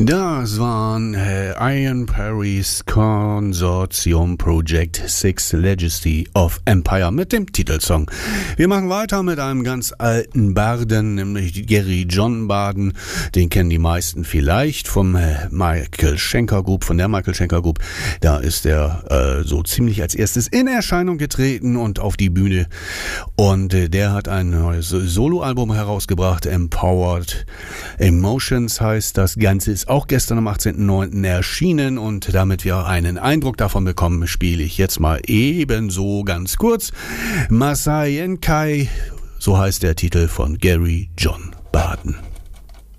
Das waren Ian Parry's Consortium Project 6 Legacy of Empire mit dem Titelsong. Wir machen weiter mit einem ganz alten Barden, nämlich Gary John Barden. Den kennen die meisten vielleicht vom Michael Schenker Group, von der Michael Schenker Group. Da ist er so ziemlich als erstes in Erscheinung getreten und auf die Bühne. Und der hat ein neues Soloalbum herausgebracht, Empowered Emotions heißt das Ganze. Ist auch gestern am 18.09. erschienen und damit wir einen Eindruck davon bekommen, spiele ich jetzt mal ebenso ganz kurz Masai Enkai, so heißt der Titel von Gary John Barden.